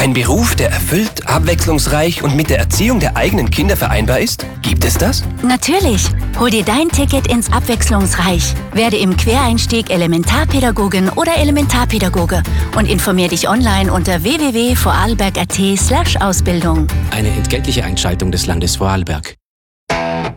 Ein Beruf, der erfüllt, abwechslungsreich und mit der Erziehung der eigenen Kinder vereinbar ist? Gibt es das? Natürlich. Hol dir dein Ticket ins Abwechslungsreich. Werde im Quereinstieg Elementarpädagogin oder Elementarpädagoge und informier dich online unter www.vorarlberg.at/Ausbildung. Eine entgeltliche Einschaltung des Landes Vorarlberg.